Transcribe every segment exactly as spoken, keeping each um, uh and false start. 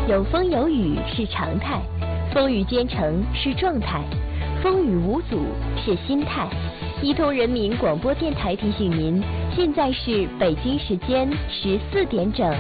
有风有雨是常态，风雨兼程是状态，风雨无阻是心态。伊通人民广播电台提醒您，现在是北京时间十四点整。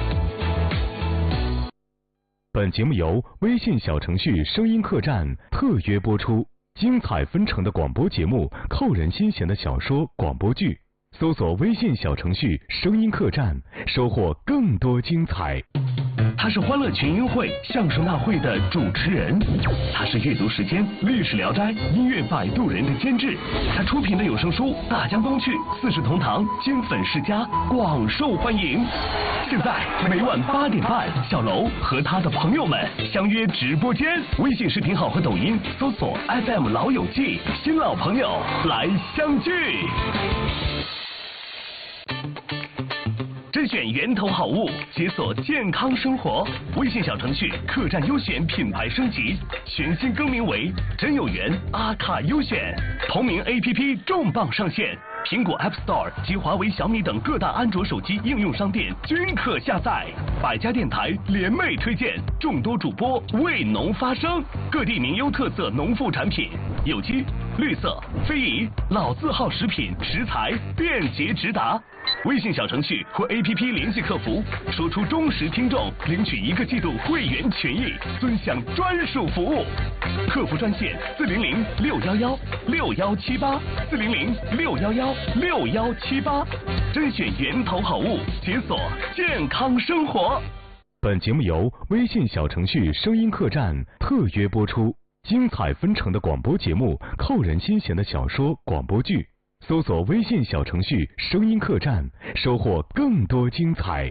本节目由微信小程序声音客栈特约播出，精彩纷呈的广播节目，扣人心弦的小说、广播剧。搜索微信小程序声音客栈，收获更多精彩。 他是欢乐群英会相声大会的主持人，他是阅读时间历史聊斋音乐摆渡人的监制，他出品的有声书《大江东去》四世同堂金粉世家广受欢迎。现在每晚八点半，小楼和他的朋友们相约直播间，微信视频号和抖音搜索 F M 老友记，新老朋友来相聚。甄选源头好物，解锁健康生活。微信小程序客栈优选品牌升级，全新更名为真有缘阿卡优选。同名 A P P 重磅上线，苹果 App Store 及华为、小米等各大安卓手机应用商店均可下载。百家电台联袂推荐，众多主播为农发声，各地名优特色农副产品，有机、绿色、非遗、老字号食品食材便捷直达。微信小程序或 A P P 联系客服，说出忠实听众，领取一个季度会员权益，尊享专属服务。客服专线四零零六幺幺六幺七八四零零六幺幺六幺七八，甄选源头好物，解锁健康生活。 本节目由微信小程序声音客栈特约播出，精彩纷呈的广播节目，扣人心弦的小说、广播剧。搜索微信小程序声音客栈，收获更多精彩。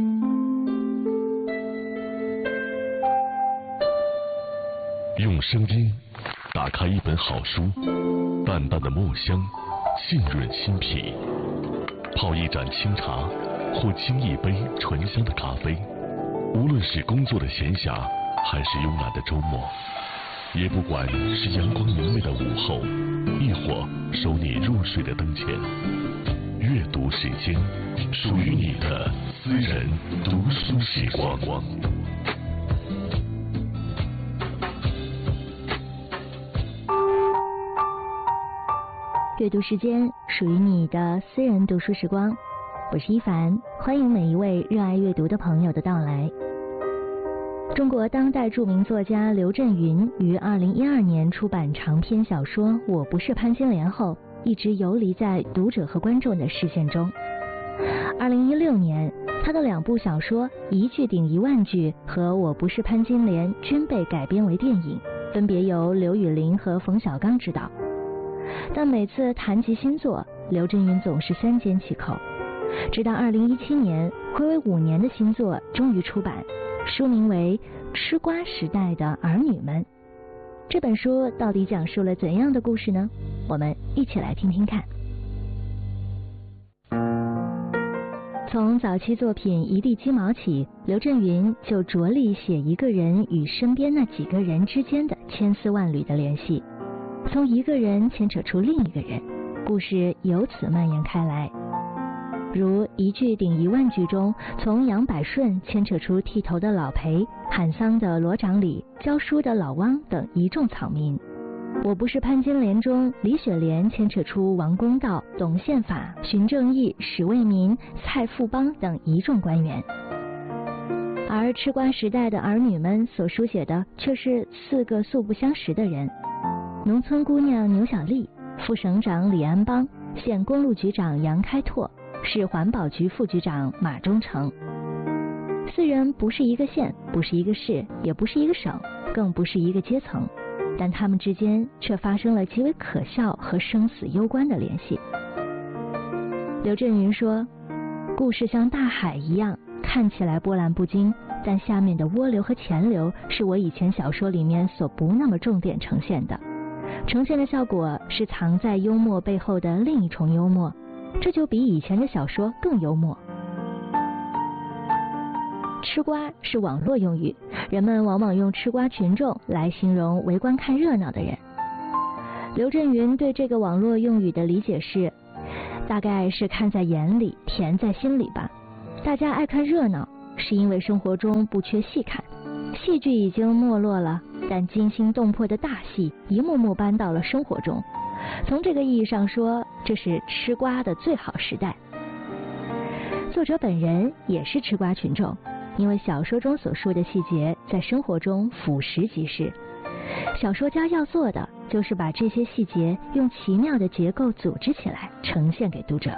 用声音打开一本好书，淡淡的墨香浸润心脾，泡一盏清茶或沏一杯醇香的咖啡，无论是工作的闲暇还是慵懒的周末，也不管是阳光明媚的午后，亦或收你入睡的灯前，阅读时间，属于你的私人读书时光。 阅读时间，属于你的私人读书时光。我是一凡，欢迎每一位热爱阅读的朋友的到来。中国当代著名作家刘震云于二零一二年出版长篇小说《我不是潘金莲》后，一直游离在读者和观众的视线中。二零一六年，他的两部小说《一句顶一万句》和《我不是潘金莲》均被改编为电影，分别由刘宇琳和冯小刚执导。但每次谈及新作，刘震云总是三缄其口。直到二零一七年，暌违五年的新作终于出版，书名为《吃瓜时代的儿女们》。这本书到底讲述了怎样的故事呢？我们一起来听听看。从早期作品《一地鸡毛》起，刘震云就着力写一个人与身边那几个人之间的千丝万缕的联系，从一个人牵扯出另一个人，故事由此蔓延开来。如一句顶一万句中，从杨百顺牵扯出剃头的老裴、喊丧的罗长礼、教书的老汪等一众草民。我不是潘金莲中，李雪莲牵扯出王公道、董宪法、荀正义、史卫民、蔡富邦等一众官员。而吃瓜时代的儿女们所书写的却是四个素不相识的人：农村姑娘牛小丽、副省长李安邦、县公路局长杨开拓、市环保局副局长马忠诚。四人不是一个县，不是一个市，也不是一个省，更不是一个阶层，但他们之间却发生了极为可笑和生死攸关的联系。刘震云说，故事像大海一样，看起来波澜不惊，但下面的涡流和潜流是我以前小说里面所不那么重点呈现的，呈现的效果是藏在幽默背后的另一重幽默，这就比以前的小说更幽默。吃瓜是网络用语，人们往往用吃瓜群众来形容围观看热闹的人。刘震云对这个网络用语的理解是，大概是看在眼里，甜在心里吧。大家爱看热闹，是因为生活中不缺细看， 戏剧已经没落了，但惊心动魄的大戏一幕幕搬到了生活中。从这个意义上说，这是吃瓜的最好时代。作者本人也是吃瓜群众，因为小说中所述的细节在生活中俯拾即是。小说家要做的就是把这些细节用奇妙的结构组织起来，呈现给读者。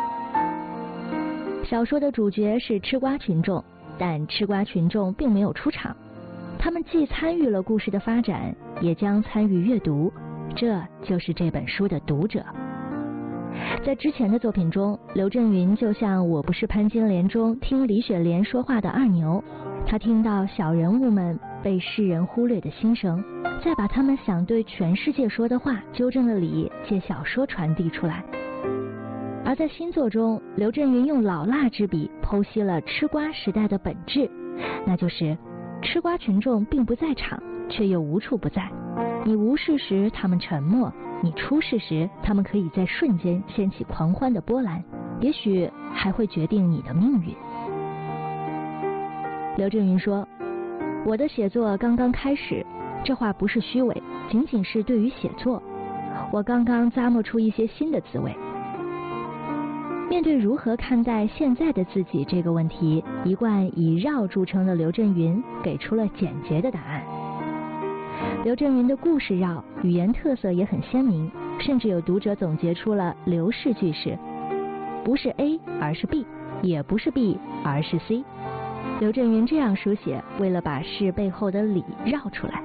小说的主角是吃瓜群众，但吃瓜群众并没有出场，他们既参与了故事的发展，也将参与阅读，这就是这本书的读者。在之前的作品中，刘震云就像《我不是潘金莲》中听李雪莲说话的二牛，他听到小人物们被世人忽略的心声，再把他们想对全世界说的话纠正了理，借小说传递出来。而在新作中，刘震云用老辣之笔剖析了吃瓜时代的本质，那就是吃瓜群众并不在场，却又无处不在。你无事时他们沉默，你出事时他们可以在瞬间掀起狂欢的波澜，也许还会决定你的命运。刘震云说，我的写作刚刚开始，这话不是虚伪，仅仅是对于写作，我刚刚咂摸出一些新的滋味。面对如何看待现在的自己这个问题，一贯以绕著称的刘震云给出了简洁的答案。刘震云的故事绕，语言特色也很鲜明，甚至有读者总结出了刘氏句式，不是 A 而是 B， 也不是 B 而是 C。 刘震云这样书写，为了把事背后的理绕出来。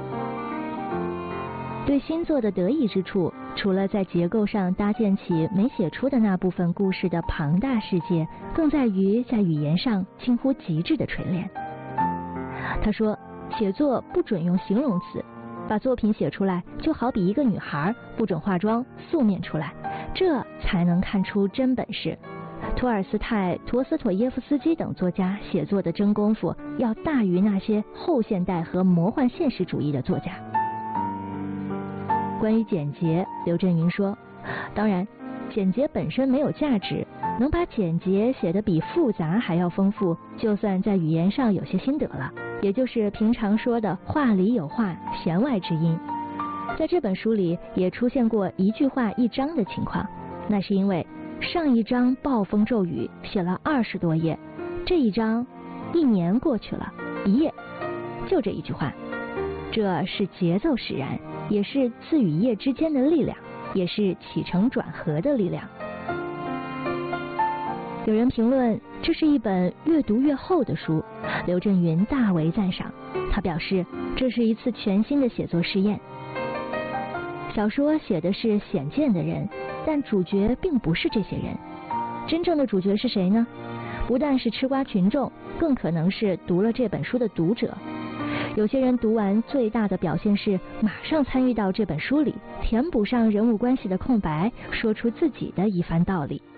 对新作的得意之处，除了在结构上搭建起没写出的那部分故事的庞大世界，更在于在语言上近乎极致的锤炼。他说，写作不准用形容词，把作品写出来就好比一个女孩不准化妆，素面出来，这才能看出真本事。托尔斯泰、陀思妥耶夫斯基等作家写作的真功夫要大于那些后现代和魔幻现实主义的作家。关于简洁，刘震云说，当然简洁本身没有价值，能把简洁写得比复杂还要丰富，就算在语言上有些心得了，也就是平常说的话里有话，弦外之音。在这本书里也出现过一句话一章的情况，那是因为上一章暴风骤雨写了二十多页，这一章一年过去了，一页就这一句话。这是节奏使然，也是字与页之间的力量，也是起承转合的力量。有人评论这是一本越读越厚的书，刘震云大为赞赏。他表示这是一次全新的写作试验。小说写的是显见的人，但主角并不是这些人。真正的主角是谁呢？不但是吃瓜群众，更可能是读了这本书的读者。有些人读完最大的表现是马上参与到这本书里，填补上人物关系的空白，说出自己的一番道理。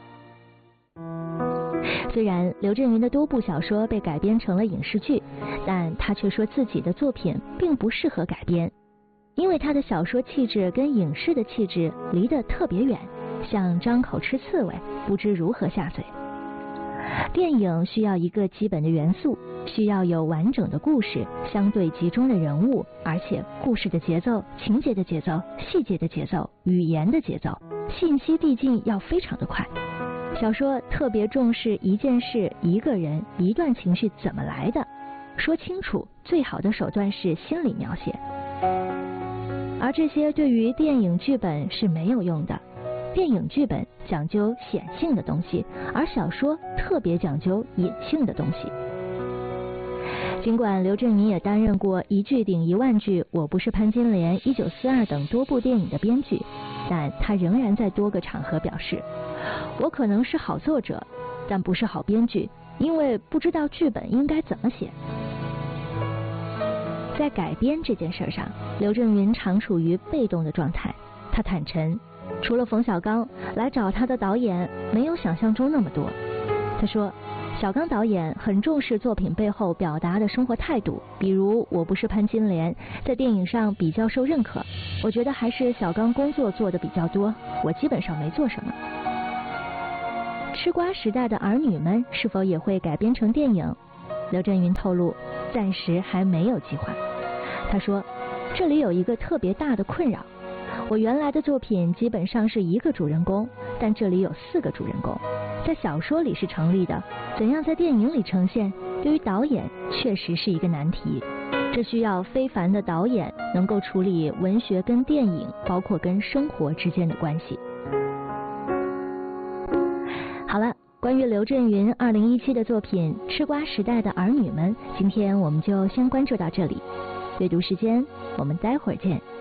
虽然刘震云的多部小说被改编成了影视剧，但他却说自己的作品并不适合改编，因为他的小说气质跟影视的气质离得特别远，像张口吃刺猬，不知如何下嘴。电影需要一个基本的元素，需要有完整的故事，相对集中的人物，而且故事的节奏、情节的节奏、细节的节奏、语言的节奏、信息递进要非常的快。小说特别重视一件事、一个人、一段情绪怎么来的，说清楚最好的手段是心理描写，而这些对于电影剧本是没有用的。电影剧本讲究显性的东西，而小说特别讲究隐性的东西。尽管刘震云也担任过一句顶一万句、我不是潘金莲、一九四二等多部电影的编剧，但他仍然在多个场合表示，我可能是好作者，但不是好编剧，因为不知道剧本应该怎么写。在改编这件事上，刘震云常处于被动的状态。他坦陈，除了冯小刚，来找他的导演没有想象中那么多。他说，小刚导演很重视作品背后表达的生活态度，比如《我不是潘金莲》在电影上比较受认可，我觉得还是小刚工作做的比较多，我基本上没做什么。吃瓜时代的儿女们是否也会改编成电影？刘震云透露， 暂时还没有计划。他说，这里有一个特别大的困扰，我原来的作品基本上是一个主人公，但这里有四个主人公，在小说里是成立的，怎样在电影里呈现，对于导演确实是一个难题。这需要非凡的导演能够处理文学跟电影，包括跟生活之间的关系。好了，关于刘震云二零一七的作品《吃瓜时代的儿女们》，今天我们就先关注到这里。阅读时间，我们待会儿见。